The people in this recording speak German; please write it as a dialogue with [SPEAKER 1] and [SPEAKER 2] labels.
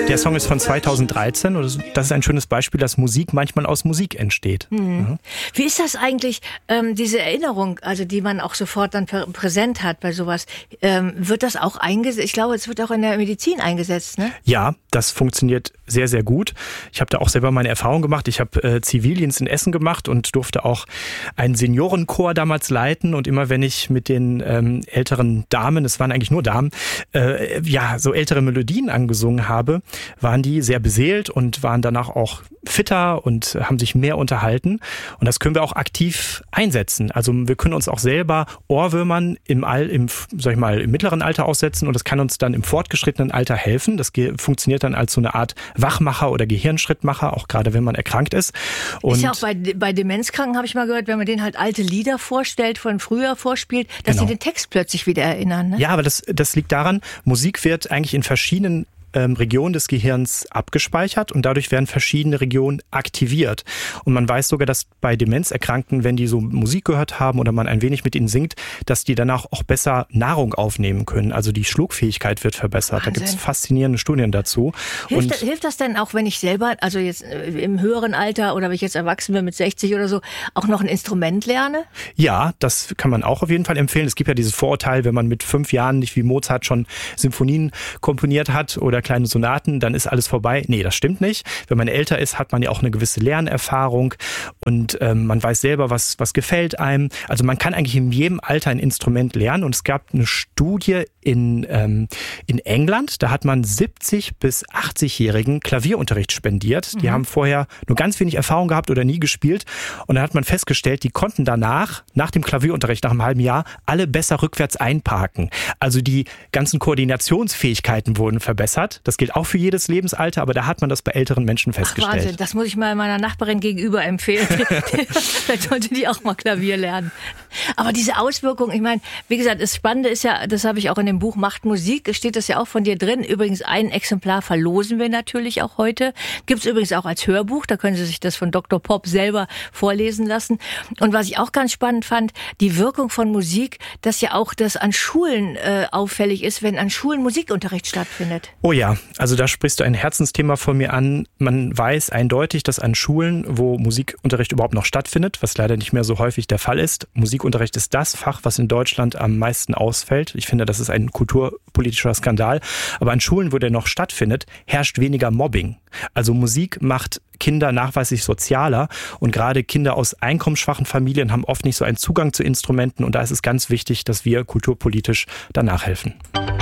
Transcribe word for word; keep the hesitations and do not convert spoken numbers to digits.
[SPEAKER 1] Der Song ist von zweitausenddreizehn und das ist ein schönes Beispiel, dass Musik manchmal aus Musik entsteht.
[SPEAKER 2] Mhm.
[SPEAKER 1] Mhm.
[SPEAKER 2] Wie ist das eigentlich, ähm, diese Erinnerung, also die man auch sofort dann prä- präsent hat bei sowas, ähm, wird das auch eingesetzt? Ich glaube, es wird auch in der Medizin eingesetzt, ne?
[SPEAKER 1] Ja, das funktioniert sehr, sehr gut. Ich habe da auch selber meine Erfahrung gemacht. Ich habe äh, Zivildienst in Essen gemacht und durfte auch einen Seniorenchor damals leiten. Und immer wenn ich mit den ähm, älteren Damen, es waren eigentlich nur Damen, äh, ja, so ältere Melodien angesungen habe, waren die sehr beseelt und waren danach auch fitter und haben sich mehr unterhalten. Und das können wir auch aktiv einsetzen. Also wir können uns auch selber Ohrwürmern im, All, im, sag ich mal, im mittleren Alter aussetzen und das kann uns dann im fortgeschrittenen Alter helfen. Das ge- funktioniert dann als so eine Art Wachmacher oder Gehirnschrittmacher, auch gerade wenn man erkrankt ist. Und
[SPEAKER 2] ist ja auch bei, bei Demenzkranken, habe ich mal gehört, wenn man denen halt alte Lieder vorstellt, von früher vorspielt, dass
[SPEAKER 1] Genau.
[SPEAKER 2] sie den Text plötzlich wieder erinnern. Ne?
[SPEAKER 1] Ja, aber das, das liegt daran, Musik wird eigentlich in verschiedenen ähm, Regionen des Gehirns abgespeichert und dadurch werden verschiedene Regionen aktiviert. Und man weiß sogar, dass bei Demenzerkrankten, wenn die so Musik gehört haben oder man ein wenig mit ihnen singt, dass die danach auch besser Nahrung aufnehmen können. Also die Schluckfähigkeit wird verbessert.
[SPEAKER 2] Wahnsinn.
[SPEAKER 1] Da gibt es faszinierende Studien dazu.
[SPEAKER 2] Hilft,
[SPEAKER 1] Und
[SPEAKER 2] das, hilft das denn auch, wenn ich selber, also jetzt äh, im höheren Alter oder wenn ich jetzt erwachsen bin mit sechzig oder so, auch noch ein Instrument lerne?
[SPEAKER 1] ja, das kann man auch auf jeden Fall empfehlen. Es gibt ja dieses Vorurteil, wenn man mit fünf Jahren nicht wie Mozart schon Symphonien komponiert hat oder kleine Sonaten, dann ist alles vorbei. Nee, das stimmt nicht. Wenn man älter ist, hat man ja auch eine gewisse Lernerfahrung und ähm, man weiß selber, was, was gefällt einem. Also man kann eigentlich in jedem Alter ein Instrument lernen und es gab eine Studie in, ähm, in England, da hat man siebzig- bis achtzigjährigen Klavierunterricht spendiert. Die
[SPEAKER 2] Mhm.
[SPEAKER 1] haben vorher nur ganz wenig Erfahrung gehabt oder nie gespielt und dann hat man festgestellt, die konnten danach, nach dem Klavierunterricht, nach einem halben Jahr, alle besser rückwärts einparken. Also die ganzen Koordinationsfähigkeiten wurden verbessert. Das gilt auch für jedes Lebensalter, aber da hat man das bei älteren Menschen
[SPEAKER 2] Ach,
[SPEAKER 1] festgestellt.
[SPEAKER 2] Wahnsinn, das muss ich mal meiner Nachbarin gegenüber empfehlen. Vielleicht sollte die auch mal Klavier lernen. Aber diese Auswirkungen, ich meine, wie gesagt, das Spannende ist ja, das habe ich auch in dem Buch Macht Musik, steht das ja auch von dir drin. Übrigens, ein Exemplar verlosen wir natürlich auch heute. Gibt es übrigens auch als Hörbuch, da können Sie sich das von Doktor Pop selber vorlesen lassen. Und was ich auch ganz spannend fand, die Wirkung von Musik, dass ja auch das an Schulen äh, auffällig ist, wenn an Schulen Musikunterricht stattfindet.
[SPEAKER 1] Oh ja, also da sprichst du ein Herzensthema von mir an. Man weiß eindeutig, dass an Schulen, wo Musikunterricht überhaupt noch stattfindet, was leider nicht mehr so häufig der Fall ist, Musikunterricht ist das Fach, was in Deutschland am meisten ausfällt. Ich finde, das ist ein kulturpolitischer Skandal. Aber an Schulen, wo der noch stattfindet, herrscht weniger Mobbing. Also Musik macht Kinder nachweislich sozialer und gerade Kinder aus einkommensschwachen Familien haben oft nicht so einen Zugang zu Instrumenten und da ist es ganz wichtig, dass wir kulturpolitisch danach helfen.